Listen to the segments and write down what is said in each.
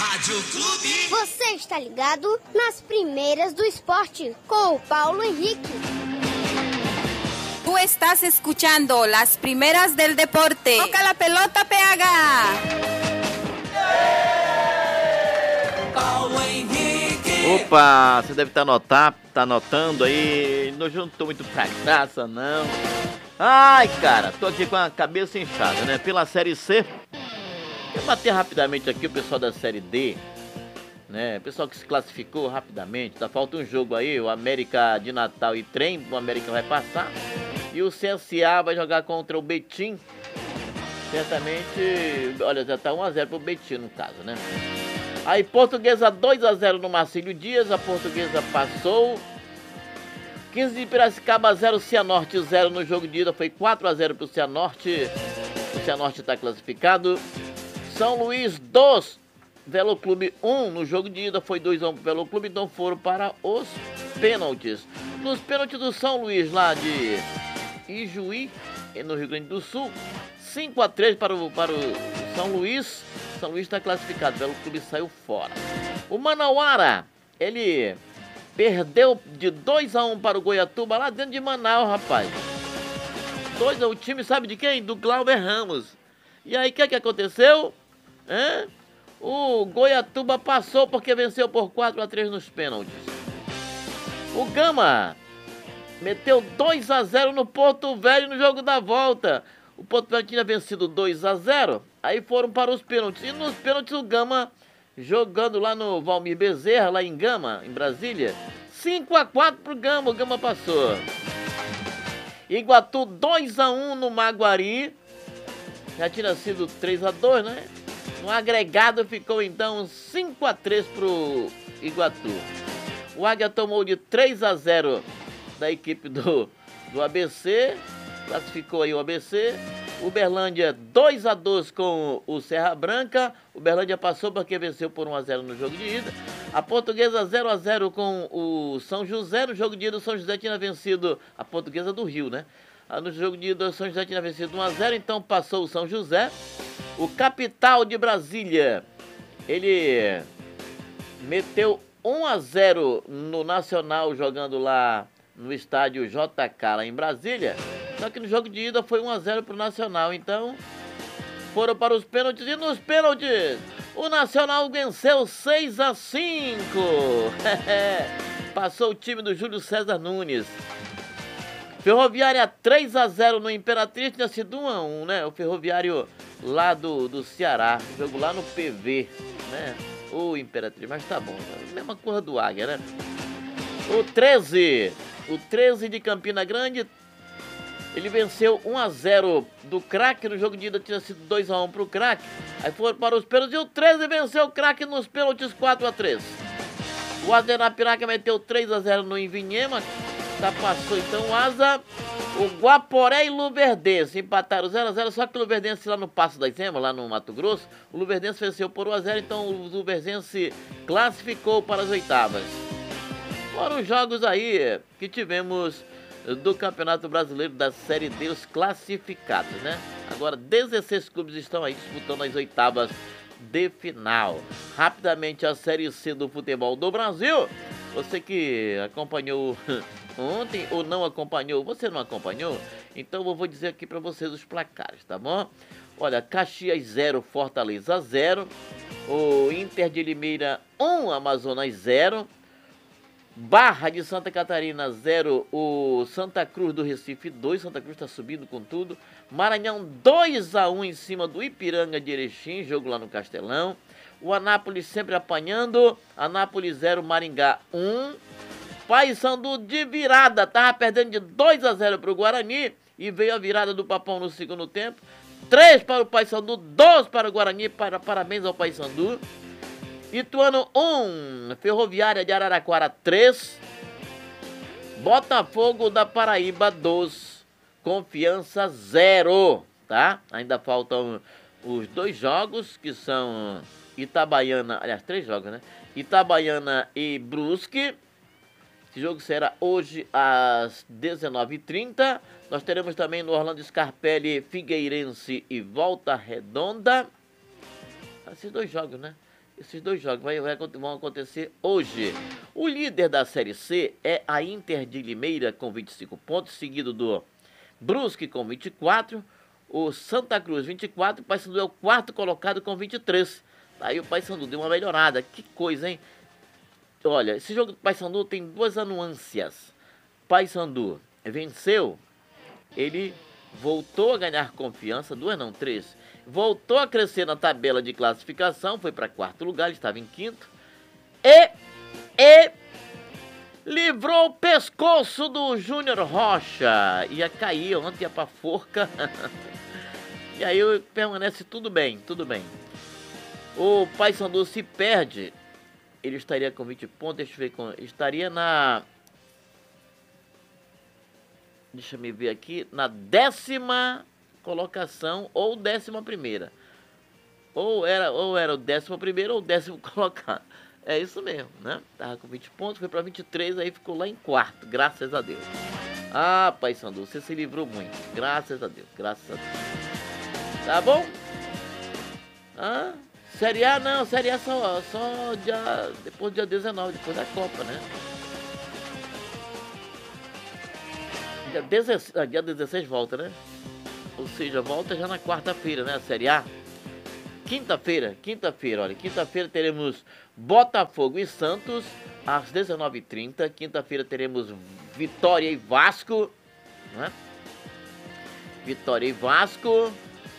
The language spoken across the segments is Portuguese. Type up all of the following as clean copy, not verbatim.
Rádio Clube. Você está ligado nas primeiras do esporte com o Paulo Henrique. Tú estás escuchando las primeras del deporte. Toca la pelota, PH. Paulo Henrique. Opa, você deve tá anotando aí. Não tô muito pra graça, não. Ai, cara, tô aqui com a cabeça inchada, né? Pela Série C. Vou bater rapidamente aqui o pessoal da Série D, né? O pessoal que se classificou rapidamente. Tá falta um jogo aí, o América de Natal e Trem. O América vai passar. E o CSA vai jogar contra o Betim. Certamente, olha, já tá 1-0 pro Betim no caso, né? Aí Portuguesa 2-0 no Marcílio Dias. A Portuguesa passou. 15 de Piracicaba 0, Cianorte 0 no jogo de ida. Foi 4-0 pro Cianorte. O Cianorte está classificado. São Luís 2, Velo Clube 1 no jogo de ida. Foi 2-1 pro Velo Clube. Então foram para os pênaltis. Nos pênaltis do São Luís lá de Ijuí, no Rio Grande do Sul. 5-3 para o São Luís. São Luís está classificado. Velo Clube saiu fora. O Manauara, ele perdeu de 2-1 para o Goiatuba lá dentro de Manaus, rapaz. 2-1, o time sabe de quem? Do Glauber Ramos. E aí, o que aconteceu? O Goiatuba passou porque venceu por 4-3 nos pênaltis. O Gama meteu 2-0 no Porto Velho no jogo da volta. O Porto Velho tinha vencido 2-0, aí foram para os pênaltis. E nos pênaltis o Gama, jogando lá no Valmir Bezerra, lá em Gama, em Brasília, 5-4 pro Gama, o Gama passou. Iguatu 2-1 no Maguari, já tinha sido 3-2, né? No agregado ficou então 5-3 pro Iguatu. O Águia tomou de 3-0 da equipe do ABC, classificou aí o ABC. Uberlândia 2-2 com o Serra Branca. Uberlândia passou porque venceu por 1-0 no jogo de ida. A Portuguesa 0-0 com o São José. No jogo de ida o São José tinha vencido a Portuguesa do Rio, né? No jogo de ida o São José tinha vencido 1-0, então passou o São José. O Capital de Brasília, ele meteu 1-0 no Nacional, jogando lá no estádio JK, lá em Brasília. Só que no jogo de ida foi 1-0 pro Nacional, então foram para os pênaltis. E nos pênaltis, o Nacional venceu 6-5. Passou o time do Júlio César Nunes. Ferroviária 3-0 no Imperatriz, tinha sido 1-1, né? O Ferroviário lá do Ceará, jogo lá no PV, né? O Imperatriz, mas tá bom, mesma coisa do Águia, né? O 13 de Campina Grande, ele venceu 1-0 do Craque. No jogo de ida tinha sido 2-1 pro Craque. Aí foram para os pênaltis e o 13 venceu o Craque nos pênaltis 4-3. O Asa de Arapiraca meteu 3-0 no Invinhema. Tá, passou então o Asa. O Guaporé e Luverdense empataram 0-0, só que o Luverdense lá no Passo das Emas, lá no Mato Grosso, o Luverdense venceu por 1-0, então o Luverdense classificou para as oitavas. Foram os jogos aí que tivemos do Campeonato Brasileiro da Série D, os classificados, né? Agora 16 clubes estão aí disputando as oitavas de final. Rapidamente a Série C do futebol do Brasil. Você que acompanhou ontem ou não acompanhou, você não acompanhou? Então eu vou dizer aqui para vocês os placares, tá bom? Olha, Caxias 0, Fortaleza 0. O Inter de Limeira 1, Amazonas 0. Barra de Santa Catarina 0, o Santa Cruz do Recife 2, Santa Cruz está subindo com tudo. Maranhão 2-1 em cima do Ipiranga de Erechim, jogo lá no Castelão. O Anápolis sempre apanhando, Anápolis 0, Maringá 1. Paysandu de virada, estava perdendo de 2-0 para o Guarani e veio a virada do Papão no segundo tempo. 3 para o Paysandu, 2 para o Guarani, parabéns ao Paysandu. Ituano 1, Ferroviária de Araraquara 3, Botafogo da Paraíba 2, Confiança 0, tá? Ainda faltam os 2 jogos, que são Itabaiana, aliás, 3 jogos, né? Itabaiana e Brusque. Esse jogo será hoje às 19h30. Nós teremos também no Orlando Scarpelli, Figueirense e Volta Redonda. Esses 2 jogos, né? Esses dois jogos vão acontecer hoje. O líder da Série C é a Inter de Limeira com 25 pontos, seguido do Brusque com 24, o Santa Cruz 24, o Paysandu é o quarto colocado com 23. Aí o Paysandu deu uma melhorada. Que coisa, hein? Olha, esse jogo do Paysandu tem duas anuâncias. Paysandu venceu, ele voltou a ganhar confiança, três. Voltou a crescer na tabela de classificação, foi para quarto lugar, ele estava em quinto. E livrou o pescoço do Júnior Rocha. Ia cair ontem, ia pra forca. E aí permanece tudo bem, tudo bem. O Paysandu se perde, ele estaria com 20 pontos, deixa eu ver, estaria na... Deixa eu ver aqui, na 10ª colocação ou 11ª. Ou era o 11º ou 10º colocado. É isso mesmo, né? Tava com 20 pontos, foi para 23, aí ficou lá em quarto, graças a Deus. Ah, Paysandu, você se livrou muito. Graças a Deus, graças a Deus. Tá bom? Ah, Série A não, Série A só depois do dia 19, depois da Copa, né? Dia 16 volta, né? Ou seja, volta já na quarta-feira, né? A Série A. Quinta-feira, olha. Quinta-feira teremos Botafogo e Santos às 19h30. Quinta-feira teremos Vitória e Vasco, né? Vitória e Vasco.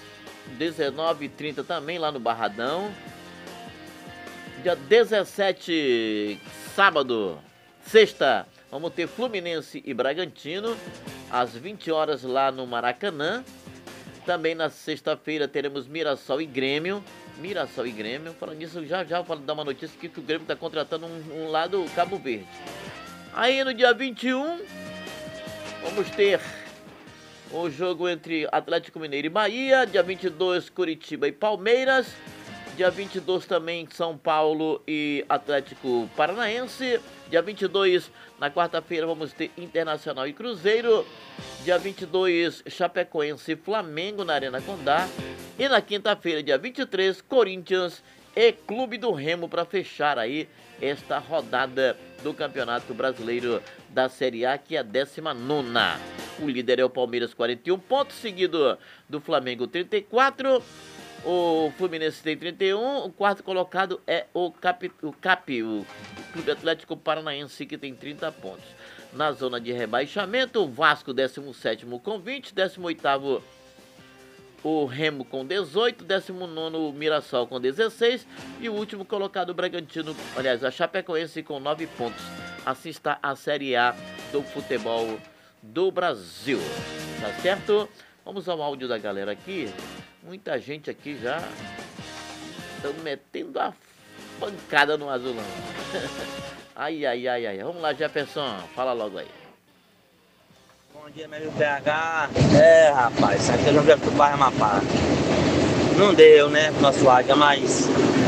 19h30 também lá no Barradão. Dia 17, sábado, sexta, vamos ter Fluminense e Bragantino às 20 horas lá no Maracanã. Também na sexta-feira teremos Mirassol e Grêmio. Falando nisso, já vou dar uma notícia aqui que o Grêmio está contratando um lá do Cabo Verde. Aí no dia 21, vamos ter o jogo entre Atlético Mineiro e Bahia. Dia 22, Curitiba e Palmeiras. Dia 22 também São Paulo e Atlético Paranaense. Dia 22, na quarta-feira, vamos ter Internacional e Cruzeiro. Dia 22, Chapecoense e Flamengo na Arena Condá. E na quinta-feira, dia 23, Corinthians e Clube do Remo para fechar aí esta rodada do Campeonato Brasileiro da Série A, que é a 19ª. O líder é o Palmeiras, 41 pontos, seguido do Flamengo, 34. O Fluminense tem 31, o quarto colocado é o CAP, o Clube Atlético Paranaense, que tem 30 pontos. Na zona de rebaixamento, o Vasco, 17º com 20, 18º o Remo com 18, 19º o Mirassol com 16 e o último colocado o Bragantino, aliás, a Chapecoense com 9 pontos. Assim está a Série A do futebol do Brasil, tá certo? Vamos ao áudio da galera aqui. Muita gente aqui já estão metendo a pancada no azulão. Ai. Vamos lá, Jefferson, fala logo aí. Bom dia, meu PH. Rapaz, isso aqui eu não vejo pro bairro Amapá. Não deu, né, pro nosso Águia, mas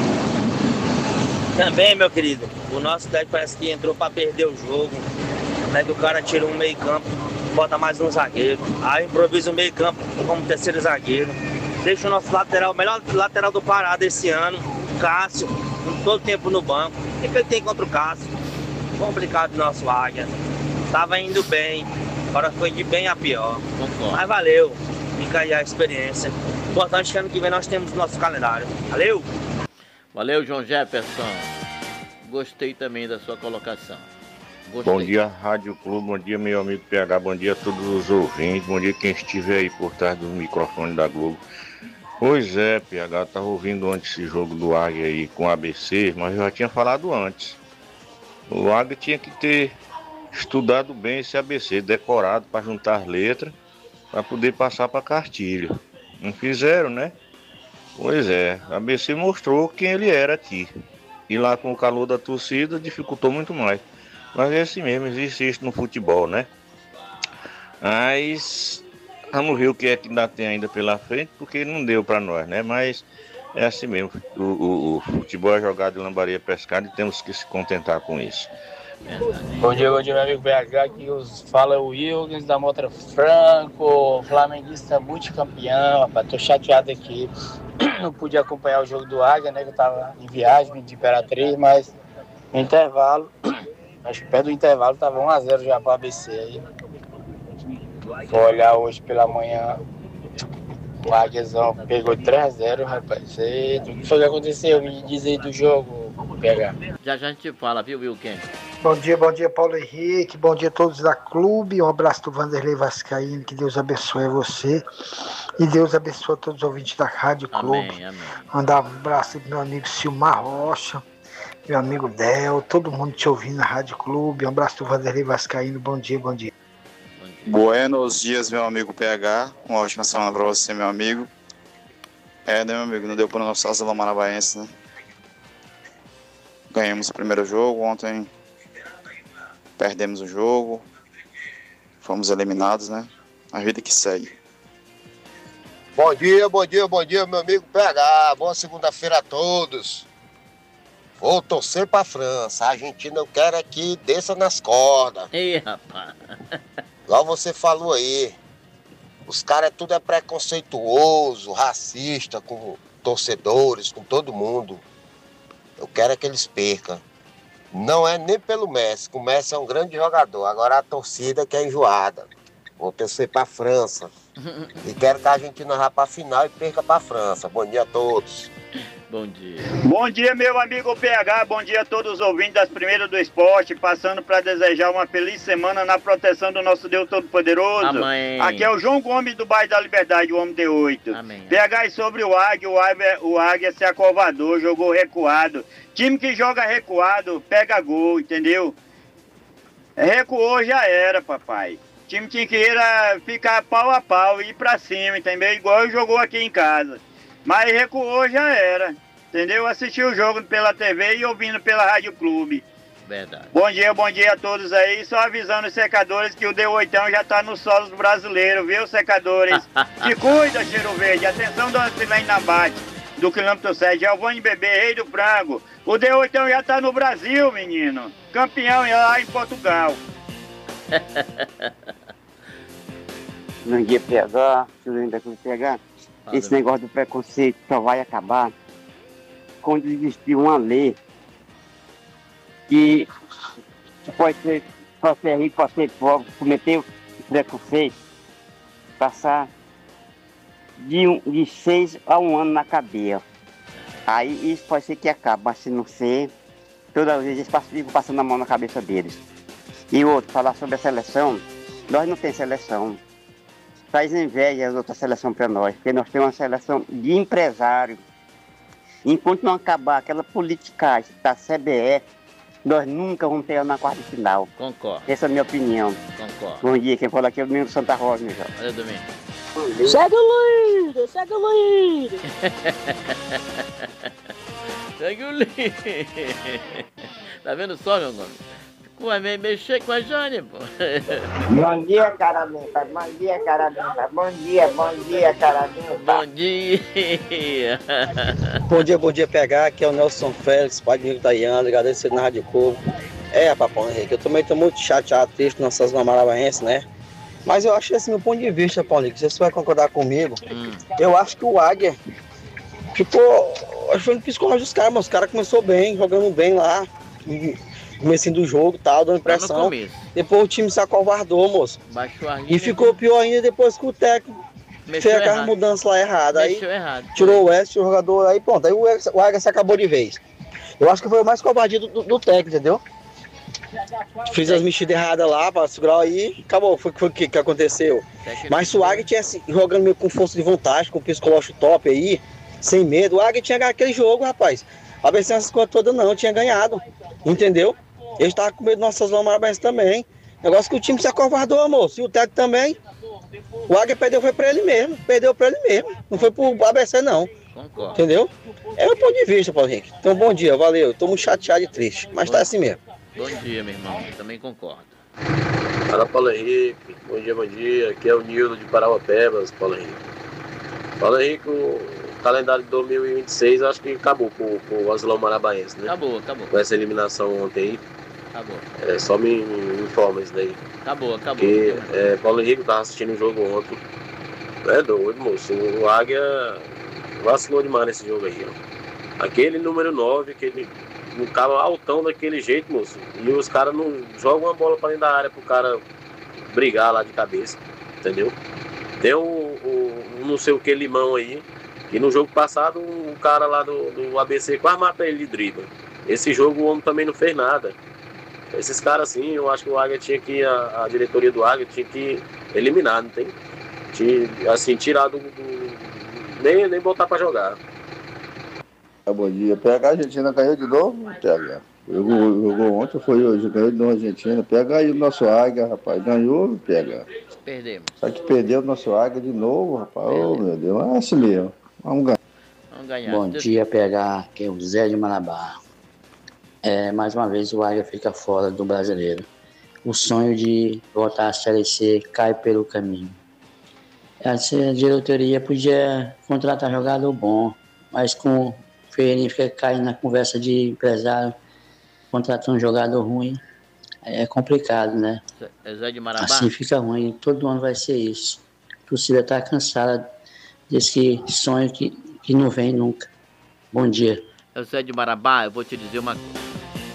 também, meu querido, o nosso técnico parece que entrou pra perder o jogo. Né, que o cara tira um meio campo, bota mais um zagueiro, aí improvisa o meio campo como terceiro zagueiro. Deixa o nosso lateral, o melhor lateral do Pará desse ano, Cássio, com todo tempo no banco. O que ele tem contra o Cássio? Complicado o nosso Águia. Tava indo bem, agora foi de bem a pior. Mas valeu, fica aí a experiência. Importante que ano que vem nós temos o nosso calendário. Valeu! Valeu, João Jefferson. Gostei também da sua colocação. Gostei. Bom dia, Rádio Clube, bom dia, meu amigo PH, bom dia a todos os ouvintes, bom dia quem estiver aí por trás do microfone da Globo. Pois é, PH, eu tava ouvindo antes esse jogo do Águia aí com o ABC, mas eu já tinha falado antes. O Águia tinha que ter estudado bem esse ABC, decorado para juntar as letras, para poder passar para cartilha. Não fizeram, né? Pois é, o ABC mostrou quem ele era aqui. E lá com o calor da torcida dificultou muito mais. Mas é assim mesmo, existe isso no futebol, né? Mas vamos ver o que é que ainda tem ainda pela frente, porque não deu para nós, né? Mas é assim mesmo, o futebol é jogado em lambaria pescada e temos que se contentar com isso. Bom dia, meu amigo BH. Aqui fala o Wilkins da Motra Franco, flamenguista multicampeão. Rapaz, tô chateado aqui. Não pude acompanhar o jogo do Águia, né? Que eu tava em viagem de Imperatriz, mas no intervalo, acho que perto do intervalo tava 1-0 já pro ABC aí. Vou olhar hoje pela manhã. O Águiazão pegou 3-0, rapaz. Eita, o que foi que aconteceu? Me diz aí do jogo, BH. Já a gente fala, viu, Wilken? Bom dia, Paulo Henrique. Bom dia a todos da clube. Um abraço do Vanderlei Vascaíno. Que Deus abençoe você. E Deus abençoe todos os ouvintes da Rádio Clube. Amém. Mandar um abraço pro meu amigo Silmar Rocha, meu amigo Del, todo mundo te ouvindo na Rádio Clube. Um abraço do Vanderlei Vascaíno. Bom dia. Buenos dias, meu amigo PH. Uma ótima semana pra você, meu amigo. Né, meu amigo? Não deu para o nosso Azulão Marabaense, né? Ganhamos o primeiro jogo. Ontem perdemos o jogo. Fomos eliminados, né? A vida que segue. Bom dia, meu amigo PH. Boa segunda-feira a todos. Vou torcer pra França. A Argentina eu quero é que desça nas cordas. Ei, rapaz. Igual você falou aí, os caras tudo é preconceituoso, racista com torcedores, com todo mundo. Eu quero é que eles percam. Não é nem pelo Messi, que o Messi é um grande jogador. Agora a torcida que é enjoada. Vou torcer pra França. E quero que a Argentina vá pra final e perca pra França. Bom dia a todos. Bom dia. Bom dia, meu amigo PH. Bom dia a todos os ouvintes das Primeiras do Esporte. Passando para desejar uma feliz semana na proteção do nosso Deus Todo-Poderoso. Amém. Aqui é o João Gomes do bairro da Liberdade, o homem de 8. Amém. PH, e sobre o Águia se acovardou, jogou recuado. Time que joga recuado, pega gol, entendeu? Recuou, já era, papai. Time tinha que ir ficar pau a pau e ir pra cima, entendeu? Igual jogou aqui em casa. Mas recuou, já era. Entendeu? Assistiu o jogo pela TV e ouvindo pela Rádio Clube. Verdade. Bom dia a todos aí. Só avisando os secadores que o D8 já tá nos solos brasileiros, viu, secadores? Se cuida, Cheiro Verde. Atenção do Silene na bate do quilômetro 7. Giovanni Bebê, rei do frango. O D8 já tá no Brasil, menino. Campeão lá em Portugal. Bom dia, PH. Silene da Clube PH. Esse negócio do preconceito só vai acabar quando existir uma lei que pode ser rico, pode ser pobre, cometer preconceito, passar de 6 a 1 ano na cadeia. Aí isso pode ser que acabe, mas se não ser, todas as vezes eles ficam passando a mão na cabeça deles. E outro, falar sobre a seleção, nós não temos seleção. Faz inveja as outras seleções para nós, porque nós temos uma seleção de empresário. Enquanto não acabar aquela politicagem da CBF, nós nunca vamos ter ela na quarta de final. Concordo. Essa é a minha opinião. Concordo. Bom dia, quem fala aqui é o Domingo Santa Rosa, meu jovem. Olha, Domingo. Segue o líder, segue o líder. Segue o líder. Tá vendo só, meu nome? Vai mexer com a Jane, pô. Bom dia, cara limpa. Bom dia, cara limpa. Bom dia, cara limpa. Bom dia. Bom dia, PH. Aqui é o Nelson Félix, pai do Rio Tayana, agradecendo na Rádio Clube. Paulo Henrique, eu também tô muito chateado, triste no São Marabaense, né? Mas eu acho assim, meu ponto de vista, Paulo Henrique, você vai concordar comigo. Eu acho que o Águia ficou. Acho que foi no psicológico dos caras, mas os caras começou bem, jogando bem lá. Comecinho do jogo e tal, dando impressão. Depois o time se acovardou, moço. Baixou a linha. E ficou pior ainda depois que o técnico fez aquela mudança lá errada. Aí tirou o West, o jogador, aí pronto. Aí o Águia se acabou de vez. Eu acho que foi o mais covardia do técnico, entendeu? Fiz as mexidas erradas lá pra segurar aí, acabou. Foi o que aconteceu. Mas se o Águia tivesse jogando meio com força de vontade, com o psicológico top aí, sem medo, o Águia tinha ganhado aquele jogo, rapaz. A ABC essas coisas todas não, tinha ganhado. Entendeu? Eles estavam com medo do nosso São Marabaense também. Negócio que o time se acovardou, moço. E o técnico também. O Águia perdeu, foi pra ele mesmo. Perdeu pra ele mesmo. Não foi pro ABC, não. Concordo. Entendeu? É o ponto de vista, Paulo Henrique. Então, bom dia, valeu. Tô muito chateado e triste. Mas tá assim mesmo. Bom dia, meu irmão. Também concordo. Fala, Paulo Henrique. Bom dia. Aqui é o Nildo de Parauapebas, Paulo Henrique. Paulo Henrique, o calendário de 2026 acho que acabou com o Azulão Marabaense, né? Acabou. Com essa eliminação ontem aí. Acabou. Só me informa isso daí. Acabou. Porque Paulo Henrique tava assistindo o jogo ontem. É doido, moço. O Águia vacilou demais nesse jogo aí, ó. Aquele número 9, um cara altão daquele jeito, moço. E os caras não jogam uma bola pra dentro da área pro cara brigar lá de cabeça. Entendeu? Tem não sei o que Limão aí. E no jogo passado, o cara lá do ABC quase mata ele de dribla. Esse jogo o homem também não fez nada. Esses caras assim, eu acho que o Águia tinha que, a diretoria do Águia tinha que eliminar, não tem? Assim, tirar nem botar pra jogar. Bom dia. PH, a Argentina ganhou de novo, PH. Jogou ontem, foi hoje, ganhou de novo a Argentina. PH aí o nosso Águia, rapaz. Ganhou, PH. Perdemos. Só que perdeu o nosso Águia de novo, rapaz. Oh, meu Deus, é assim mesmo. Vamos ganhar. Bom dia, PH. Aqui é o Zé de Marabá. Mais uma vez o Águia fica fora do brasileiro. O sonho de voltar à Série C cai pelo caminho. A diretoria podia contratar jogador bom, mas com o Ferreirinha fica caindo na conversa de empresário, contratando um jogador ruim. É complicado, né? Zé de Marabá? Assim fica ruim. Todo ano vai ser isso. A torcida está cansada desse sonho que não vem nunca. Bom dia. Zé de Marabá, eu vou te dizer uma coisa.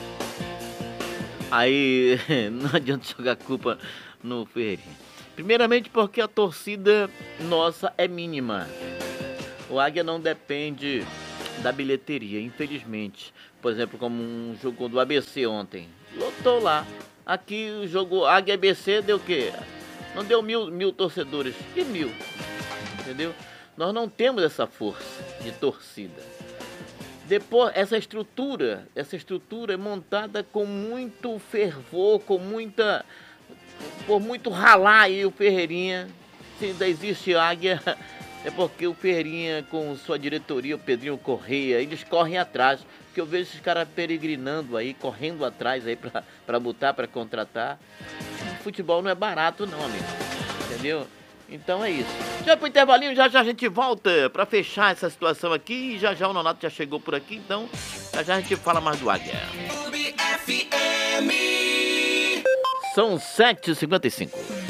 Aí não adianta jogar culpa no Ferreirinha. Primeiramente porque a torcida nossa é mínima. O Águia não depende da bilheteria, infelizmente. Por exemplo, como um jogo do ABC ontem. Lotou lá. Aqui o jogo Águia ABC deu o quê? Não deu mil torcedores. Que 1.000? Entendeu? Nós não temos essa força de torcida. Depois, essa estrutura é montada com muito fervor, por muito ralar aí o Ferreirinha. Se ainda existe Águia, é porque o Ferreirinha com sua diretoria, o Pedrinho Correia, eles correm atrás. Porque eu vejo esses caras peregrinando aí, correndo atrás aí pra botar, pra contratar. Futebol não é barato não, amigo. Entendeu? Então é isso. Já pro intervalinho, já a gente volta pra fechar essa situação aqui. E já o Nonato já chegou por aqui, então já a gente fala mais do Águia. Clube FM. São 7h55.